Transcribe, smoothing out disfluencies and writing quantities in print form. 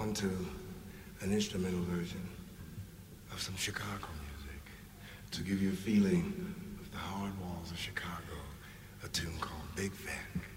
on to an instrumental version of some Chicago music to give you a feeling of the hard walls of Chicago, a tune called Big Fat.